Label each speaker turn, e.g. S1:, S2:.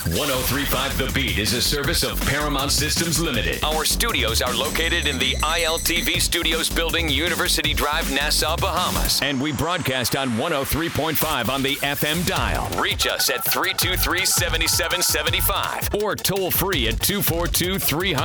S1: 1035 The Beat is a service of Paramount Systems Limited. Our studios are located in the ILTV Studios building, University Drive, Nassau, Bahamas. And we broadcast on 103.5 on the FM dial. Reach us at 323-7775 or toll free at 242-300.